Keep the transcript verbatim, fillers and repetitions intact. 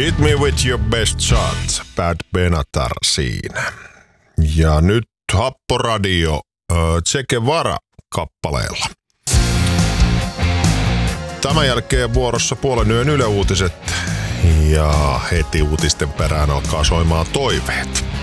Hit me with your best shot, Bad Benatar siinä. Ja nyt Happoradio äh, Che Guevara kappaleella. Tämän jälkeen vuorossa puolen yön Yle Uutiset ja heti uutisten perään alkaa soimaan toiveet.